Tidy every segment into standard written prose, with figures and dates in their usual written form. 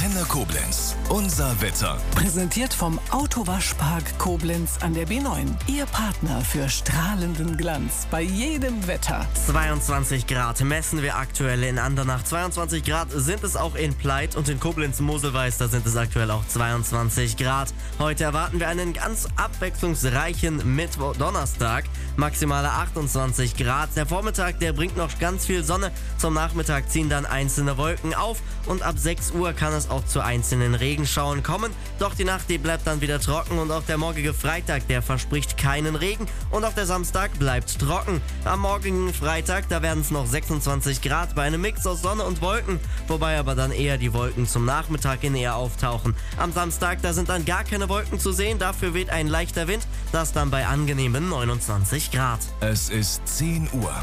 Antenne Koblenz. Unser Wetter. Präsentiert vom Autowaschpark Koblenz an der B9. Ihr Partner für strahlenden Glanz bei jedem Wetter. 22 Grad messen wir aktuell in Andernach. 22 Grad sind es auch in Pleit und in Koblenz-Moselweiß. Da sind es aktuell auch 22 Grad. Heute erwarten wir einen ganz abwechslungsreichen Mittwoch-Donnerstag. Maximale 28 Grad. Der Vormittag, der bringt noch ganz viel Sonne. Zum Nachmittag ziehen dann einzelne Wolken auf und ab 6 Uhr kann es auch zu einzelnen Regenschauern kommen. Doch die Nacht, die bleibt dann wieder trocken und auch der morgige Freitag, der verspricht keinen Regen und auch der Samstag bleibt trocken. Am morgigen Freitag, da werden es noch 26 Grad bei einem Mix aus Sonne und Wolken, wobei aber dann eher die Wolken zum Nachmittag hin eher auftauchen. Am Samstag, da sind dann gar keine Wolken zu sehen, dafür weht ein leichter Wind, das dann bei angenehmen 29 Grad. Es ist 10 Uhr.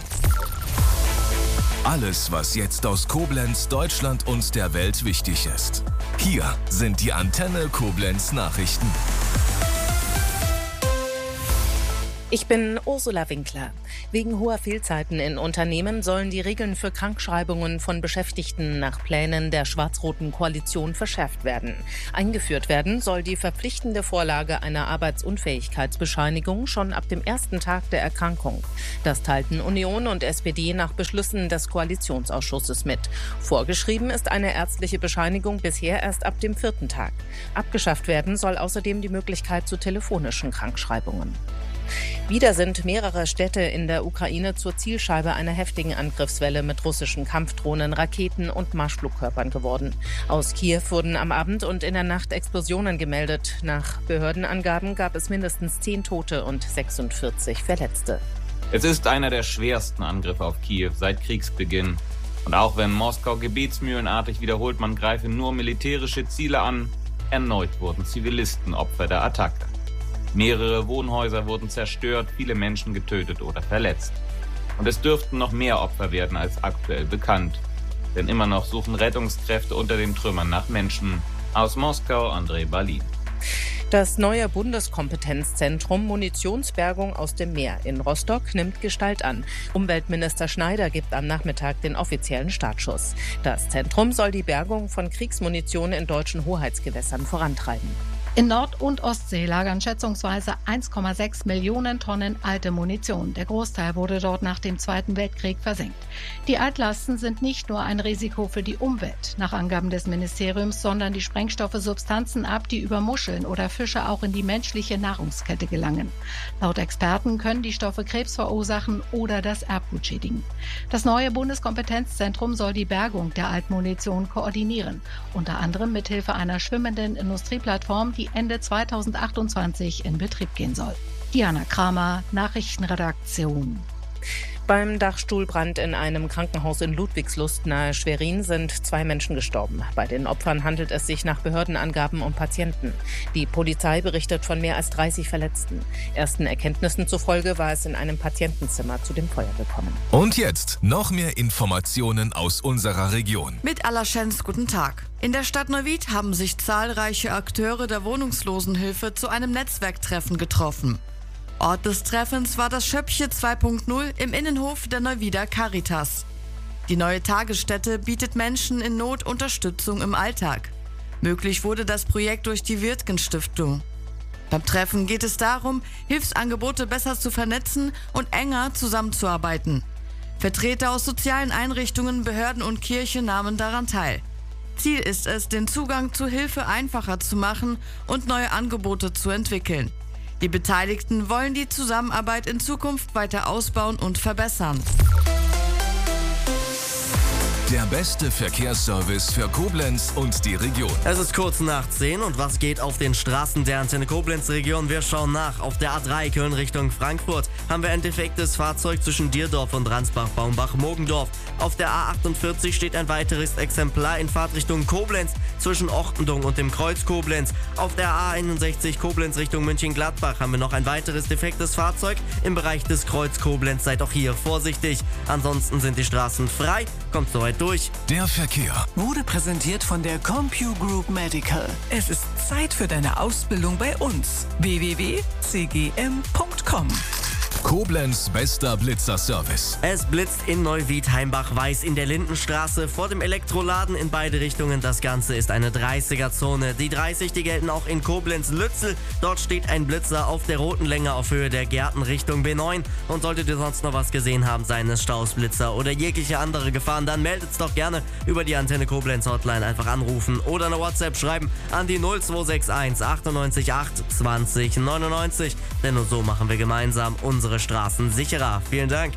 Alles, was jetzt aus Koblenz, Deutschland und der Welt wichtig ist. Hier sind die Antenne Koblenz Nachrichten. Ich bin Ursula Winkler. Wegen hoher Fehlzeiten in Unternehmen sollen die Regeln für Krankschreibungen von Beschäftigten nach Plänen der schwarz-roten Koalition verschärft werden. Eingeführt werden soll die verpflichtende Vorlage einer Arbeitsunfähigkeitsbescheinigung schon ab dem ersten Tag der Erkrankung. Das teilten Union und SPD nach Beschlüssen des Koalitionsausschusses mit. Vorgeschrieben ist eine ärztliche Bescheinigung bisher erst ab dem 4. Tag. Abgeschafft werden soll außerdem die Möglichkeit zu telefonischen Krankschreibungen. Wieder sind mehrere Städte in der Ukraine zur Zielscheibe einer heftigen Angriffswelle mit russischen Kampfdrohnen, Raketen und Marschflugkörpern geworden. Aus Kiew wurden am Abend und in der Nacht Explosionen gemeldet. Nach Behördenangaben gab es mindestens 10 Tote und 46 Verletzte. Es ist einer der schwersten Angriffe auf Kiew seit Kriegsbeginn. Und auch wenn Moskau gebetsmühlenartig wiederholt, man greife nur militärische Ziele an, erneut wurden Zivilisten Opfer der Attacke. Mehrere Wohnhäuser wurden zerstört, viele Menschen getötet oder verletzt. Und es dürften noch mehr Opfer werden als aktuell bekannt. Denn immer noch suchen Rettungskräfte unter den Trümmern nach Menschen. Aus Moskau, André Balin. Das neue Bundeskompetenzzentrum Munitionsbergung aus dem Meer in Rostock nimmt Gestalt an. Umweltminister Schneider gibt am Nachmittag den offiziellen Startschuss. Das Zentrum soll die Bergung von Kriegsmunition in deutschen Hoheitsgewässern vorantreiben. In Nord- und Ostsee lagern schätzungsweise 1,6 Millionen Tonnen alte Munition. Der Großteil wurde dort nach dem Zweiten Weltkrieg versenkt. Die Altlasten sind nicht nur ein Risiko für die Umwelt, nach Angaben des Ministeriums, sondern die Sprengstoffe Substanzen ab, die über Muscheln oder Fische auch in die menschliche Nahrungskette gelangen. Laut Experten können die Stoffe Krebs verursachen oder das Erbgut schädigen. Das neue Bundeskompetenzzentrum soll die Bergung der Altmunition koordinieren, unter anderem mithilfe einer schwimmenden Industrieplattform, die Ende 2028 in Betrieb gehen soll. Diana Kramer, Nachrichtenredaktion. Beim Dachstuhlbrand in einem Krankenhaus in Ludwigslust nahe Schwerin sind 2 Menschen gestorben. Bei den Opfern handelt es sich nach Behördenangaben um Patienten. Die Polizei berichtet von mehr als 30 Verletzten. Ersten Erkenntnissen zufolge war es in einem Patientenzimmer zu dem Feuer gekommen. Und jetzt noch mehr Informationen aus unserer Region. Mit Allerschenz, guten Tag. In der Stadt Neuwied haben sich zahlreiche Akteure der Wohnungslosenhilfe zu einem Netzwerktreffen getroffen. Ort des Treffens war das Schöppche 2.0 im Innenhof der Neuwieder Caritas. Die neue Tagesstätte bietet Menschen in Not Unterstützung im Alltag. Möglich wurde das Projekt durch die Wirtgen-Stiftung. Beim Treffen geht es darum, Hilfsangebote besser zu vernetzen und enger zusammenzuarbeiten. Vertreter aus sozialen Einrichtungen, Behörden und Kirche nahmen daran teil. Ziel ist es, den Zugang zu Hilfe einfacher zu machen und neue Angebote zu entwickeln. Die Beteiligten wollen die Zusammenarbeit in Zukunft weiter ausbauen und verbessern. Der beste Verkehrsservice für Koblenz und die Region. Es ist kurz nach 10 und was geht auf den Straßen der Antenne Koblenz-Region? Wir schauen nach. Auf der A3 Köln Richtung Frankfurt haben wir ein defektes Fahrzeug zwischen Dierdorf und Ransbach-Baumbach-Mogendorf. Auf der A48 steht ein weiteres Exemplar in Fahrtrichtung Koblenz zwischen Ochtendung und dem Kreuz Koblenz. Auf der A61 Koblenz Richtung München-Gladbach haben wir noch ein weiteres defektes Fahrzeug im Bereich des Kreuz Koblenz. Seid auch hier vorsichtig. Ansonsten sind die Straßen frei. Kommt soweit durch. Der Verkehr Wurde präsentiert von der CompuGroup Medical. Es ist Zeit für deine Ausbildung bei uns. www.cgm.com Koblenz bester Blitzerservice. Es blitzt in Neuwied-Heimbach-Weiß in der Lindenstraße vor dem Elektroladen in beide Richtungen. Das Ganze ist eine 30er-Zone. Die 30, die gelten auch in Koblenz-Lützel. Dort steht ein Blitzer auf der roten Länge auf Höhe der Gärten Richtung B9. Und solltet ihr sonst noch was gesehen haben, seien es Staus, Blitzer oder jegliche andere Gefahren, dann meldet's doch gerne über die Antenne Koblenz Hotline. Einfach anrufen oder eine WhatsApp schreiben an die 0261 98 8 20 99. Denn nur so machen wir gemeinsam unsere Straßen sicherer. Vielen Dank.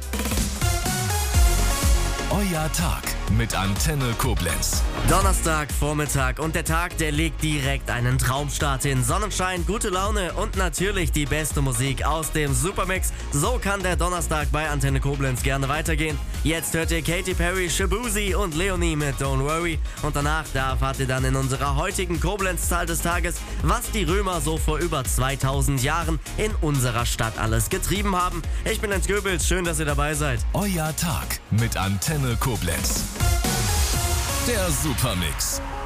Euer Tag mit Antenne Koblenz. Donnerstag, Vormittag und der Tag, der legt direkt einen Traumstart hin. Sonnenschein, gute Laune und natürlich die beste Musik aus dem Supermix. So kann der Donnerstag bei Antenne Koblenz gerne weitergehen. Jetzt hört ihr Katy Perry, Shabuzi und Leonie mit Don't Worry. Und danach, da erfahrt ihr dann in unserer heutigen Koblenz-Zahl des Tages, was die Römer so vor über 2000 Jahren in unserer Stadt alles getrieben haben. Ich bin Jens Goebbels, schön, dass ihr dabei seid. Euer Tag mit Antenne Koblenz. Der Supermix.